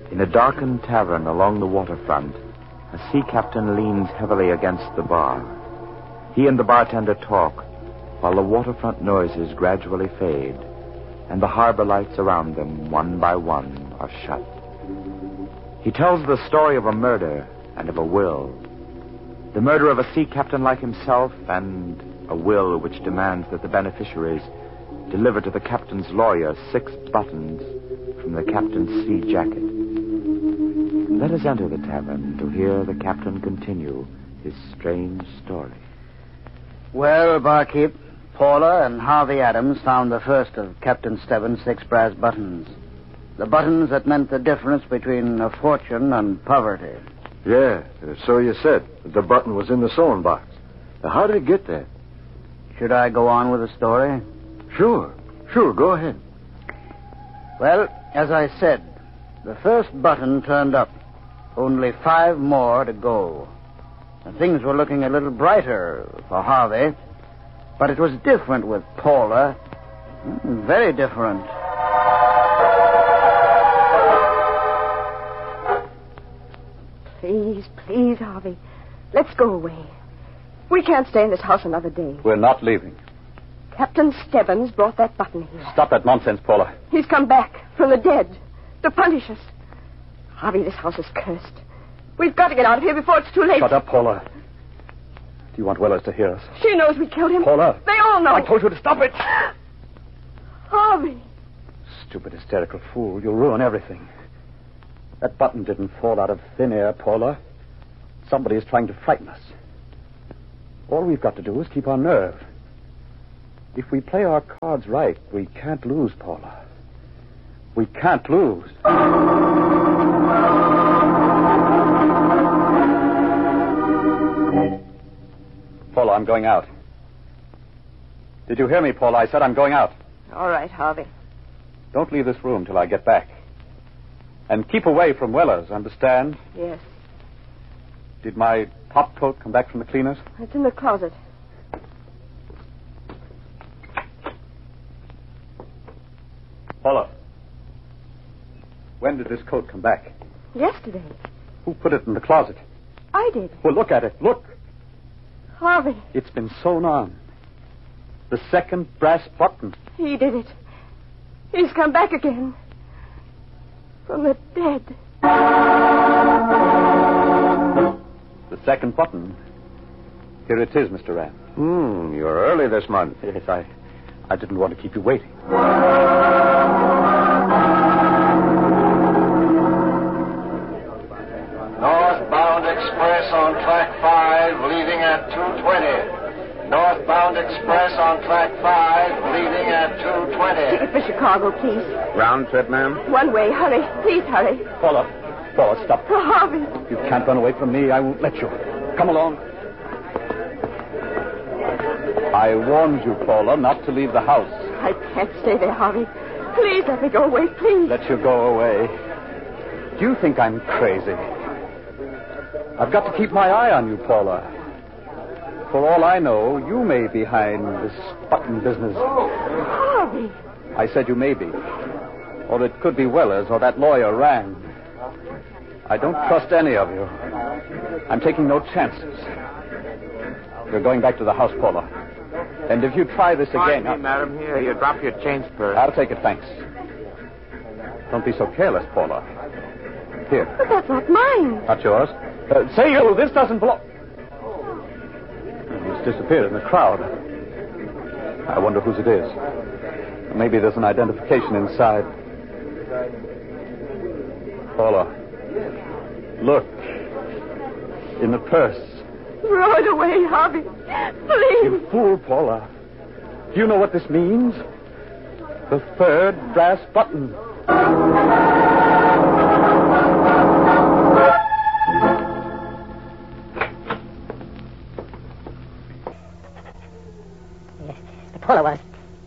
In a darkened tavern along the waterfront, a sea captain leans heavily against the bar. He and the bartender talk, while the waterfront noises gradually fade, and the harbor lights around them, one by one, are shut. He tells the story of a murder and of a will. The murder of a sea captain like himself, and a will which demands that the beneficiaries deliver to the captain's lawyer 6 buttons from the captain's sea jacket. Let us enter the tavern to hear the captain continue his strange story. Well, barkeep, Paula and Harvey Adams found the first of Captain Stebbins' 6 brass buttons. The buttons that meant the difference between a fortune and poverty. Yeah, so you said. The button was in the sewing box. Now, how did it get there? Should I go on with the story? Sure, go ahead. Well, as I said, the first button turned up. Only 5 more to go. And things were looking a little brighter for Harvey. But it was different with Paula. Very different. Please, Harvey. Let's go away. We can't stay in this house another day. We're not leaving. Captain Stebbins brought that button here. Stop that nonsense, Paula. He's come back from the dead to punish us. Harvey, this house is cursed. We've got to get out of here before it's too late. Shut up, Paula. Do you want Wellers to hear us? She knows we killed him. Paula. They all know. I told you to stop it. Harvey. Stupid, hysterical fool. You'll ruin everything. That button didn't fall out of thin air, Paula. Somebody is trying to frighten us. All we've got to do is keep our nerve. If we play our cards right, we can't lose, Paula. We can't lose. Paula, I'm going out. Did you hear me, Paula? I said I'm going out. All right, Harvey. Don't leave this room till I get back. And keep away from Wellers, understand? Yes. Did my top coat come back from the cleaners? It's in the closet. Paula, when did this coat come back? Yesterday. Who put it in the closet? I did. Well, look at it. Look. Harvey. It's been sewn on. The second brass button. He did it. He's come back again. From the dead. The second button. Here it is, Mr. Rand. You're early this month. Yes, I didn't want to keep you waiting. Northbound express on track 5, leaving at 2:20. Northbound express on track 5, leaving at 2:20. Ticket for Chicago, please. Round trip, ma'am? One way. Hurry. Please hurry. Paula, stop. Oh, Harvey. You can't run away from me. I won't let you. Come along. I warned you, Paula, not to leave the house. I can't stay there, Harvey. Please let me go away, please. Let you go away. Do you think I'm crazy? I've got to keep my eye on you, Paula. For all I know, you may be behind this button business. Harvey. I said you may be. Or it could be Wellers or that lawyer, Rand. I don't trust any of you. I'm taking no chances. You're going back to the house, Paula. And if you try this again... Pardon me, madam. Here, you drop your change purse. I'll take it, thanks. Don't be so careless, Paula. Here. But that's not mine. Not yours. Say you, this doesn't belong... He's disappeared in the crowd. I wonder whose it is. Maybe there's an identification inside. Paula, look. In the purse. Throw it away, Harvey. Please. You fool, Paula. Do you know what this means? The third brass button. Paula was.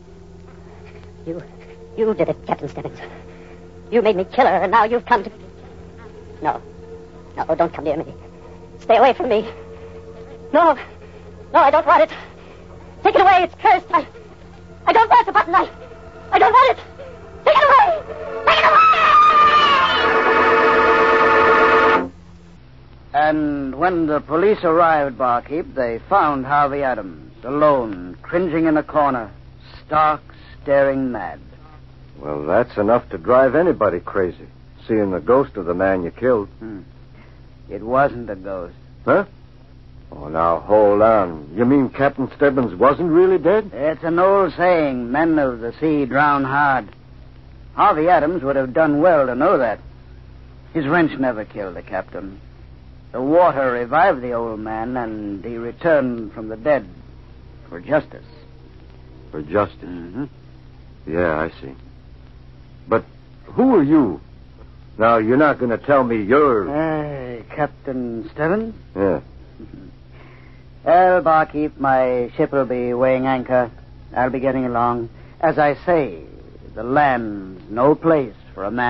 You did it, Captain Stebbins. You made me kill her, and now you've come to... No, don't come near me. Stay away from me. No, I don't want it. Take it away, it's cursed. I don't want the button. I don't want it. Take it away! Take it away! And when the police arrived, Barkeep, they found Harvey Adams, alone, cringing in a corner, stark, staring mad. Well, that's enough to drive anybody crazy, seeing the ghost of the man you killed. It wasn't a ghost. Huh? Oh, now, hold on. You mean Captain Stebbins wasn't really dead? It's an old saying, men of the sea drown hard. Harvey Adams would have done well to know that. His wrench never killed the captain. The water revived the old man, and he returned from the dead for justice. For justice? Mm-hmm. Yeah, I see. But who are you? Now, you're not going to tell me you're... Hey, Captain Stebbins? Yeah. Well, Barkeep, my ship will be weighing anchor. I'll be getting along. As I say, the land's no place for a man